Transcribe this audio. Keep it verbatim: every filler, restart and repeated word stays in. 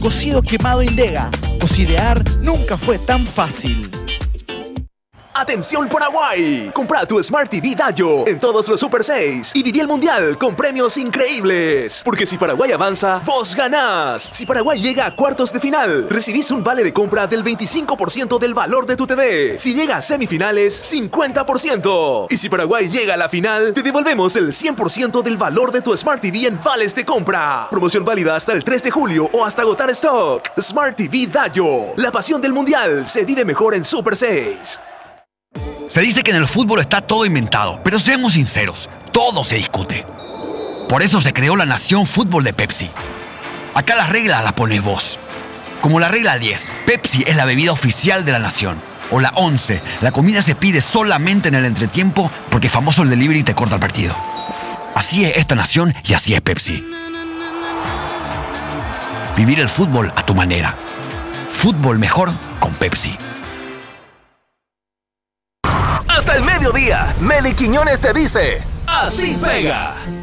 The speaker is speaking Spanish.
Cocido quemado Indega. Cocidear nunca fue tan fácil. ¡Atención Paraguay! Compra tu Smart T V Dayo en todos los Super seis y viví el Mundial con premios increíbles. Porque si Paraguay avanza, vos ganás. Si Paraguay llega a cuartos de final, recibís un vale de compra del veinticinco por ciento del valor de tu T V. Si llega a semifinales, cincuenta por ciento. Y si Paraguay llega a la final, te devolvemos el cien por ciento del valor de tu Smart T V en vales de compra. Promoción válida hasta el tres de julio o hasta agotar stock. Smart T V Dayo. La pasión del Mundial se vive mejor en Super seis. Se dice que en el fútbol está todo inventado, pero seamos sinceros, todo se discute. Por eso se creó la Nación Fútbol de Pepsi. Acá las reglas las pones vos. Como la regla diez, Pepsi es la bebida oficial de la nación. O la once, la comida se pide solamente en el entretiempo porque famoso el delivery te corta el partido. Así es esta nación y así es Pepsi. Vivir el fútbol a tu manera. Fútbol mejor con Pepsi. Hasta el mediodía, Meli Quiñones te dice: ¡así pega!